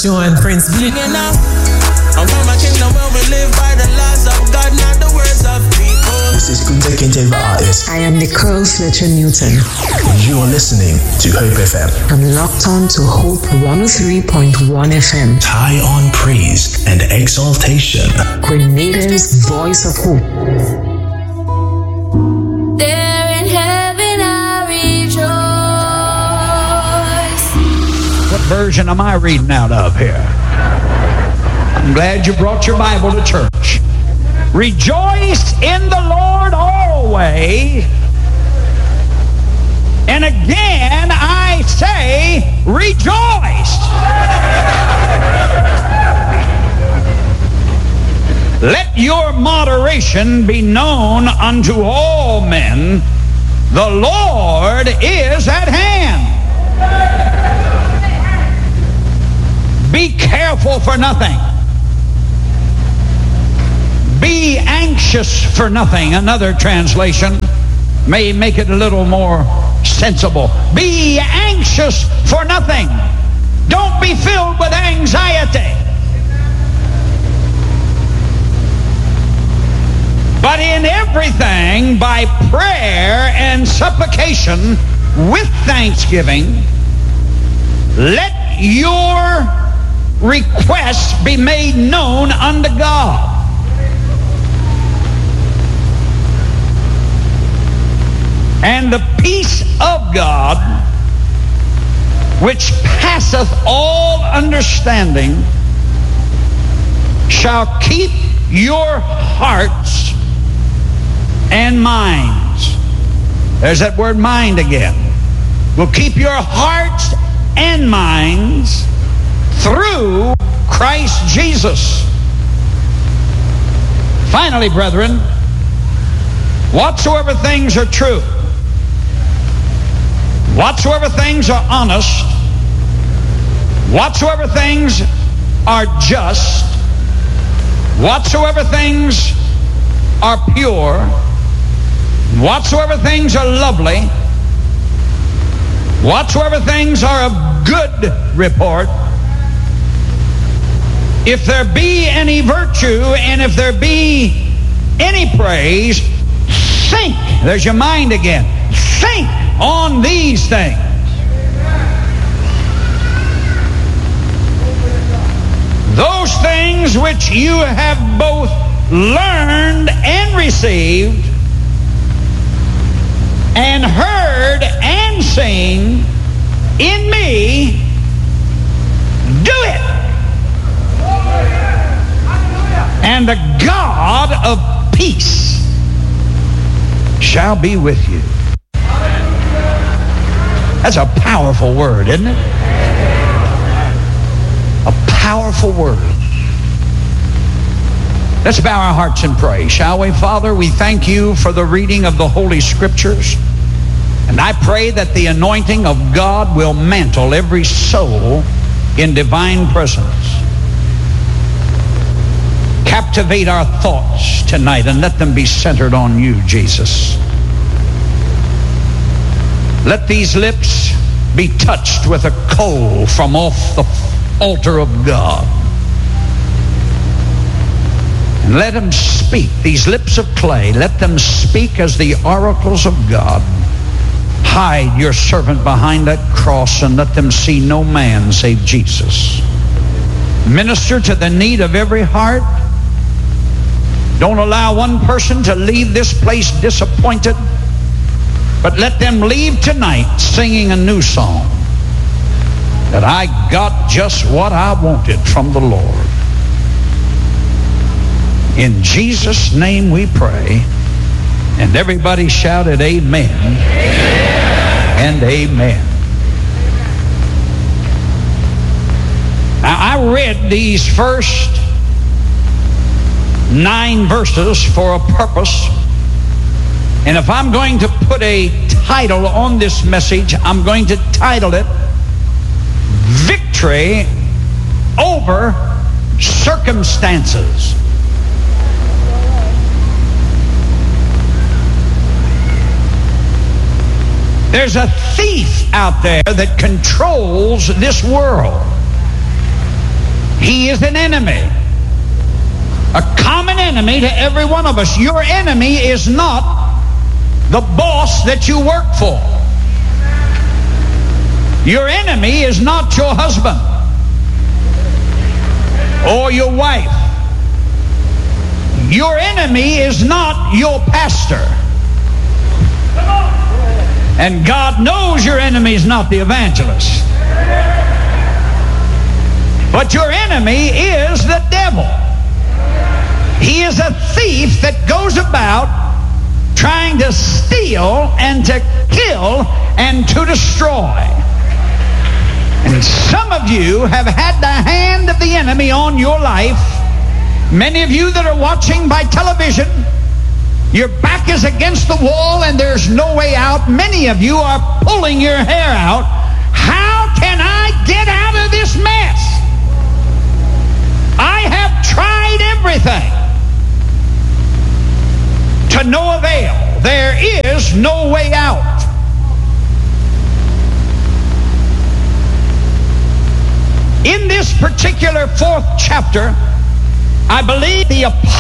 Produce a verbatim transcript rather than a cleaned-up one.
tune, Prince B. I'm from a kingdom where we live by the laws of God, not the words of people. This is Kunte Kinte, the artist. I am Nicole Fletcher Newton. You are listening to Hope F M. I'm locked on to Hope one oh three point one F M. High on praise and exaltation. Grenada's voice of hope. There in heaven I rejoice. What version am I reading out of here? I'm glad you brought your Bible to church. Rejoice in the Lord always. And again, I say, rejoice. Let your moderation be known unto all men. The Lord is at hand. Be careful for nothing. Be anxious for nothing. Another translation may make it a little more sensible. Be anxious for nothing. Don't be filled with anxiety. But in everything, by prayer and supplication with thanksgiving, let your requests be made known unto God. And the peace of God, which passeth all understanding, shall keep your hearts and minds. There's that word mind again. Will keep your hearts and minds through Christ Jesus. Finally, brethren, whatsoever things are true, whatsoever things are honest, whatsoever things are just, whatsoever things are pure, whatsoever things are lovely, whatsoever things are of good report, if there be any virtue and if there be any praise, think. There's your mind again. Think on these things. Those things which you have both learned and received and heard and seen in me, do it. And the God of peace shall be with you. That's a powerful word, isn't it? A powerful word. Let's bow our hearts and pray, shall we? Father, we thank you for the reading of the Holy Scriptures. And I pray that the anointing of God will mantle every soul in divine presence. Captivate our thoughts tonight and let them be centered on you, Jesus. Let these lips be touched with a coal from off the altar of God. And let them speak, these lips of clay, let them speak as the oracles of God. Hide your servant behind that cross and let them see no man save Jesus. Minister to the need of every heart. Don't allow one person to leave this place disappointed, but let them leave tonight singing a new song, that I got just what I wanted from the Lord. In Jesus' name we pray. And everybody shouted amen, amen. And amen. Now, I read these first nine verses for a purpose. And if I'm going to put a title on this message, I'm going to title it Victory Over Circumstances. There's a thief out there that controls this world. He is an enemy. A common enemy to every one of us. Your enemy is not the boss that you work for. Your enemy is not your husband or your wife. Your enemy is not your pastor. And God knows your enemy is not the evangelist. But your enemy is the devil. He is a thief that goes about trying to steal and to kill and to destroy. And some of you have had the hand of the enemy on your life. Many of you that are watching by television, your back is against the wall and there's no way out. Many of you are pulling your hair out. How can I get out of this mess? I have tried everything to no avail. There is no way out. In this particular fourth chapter, I believe the apostle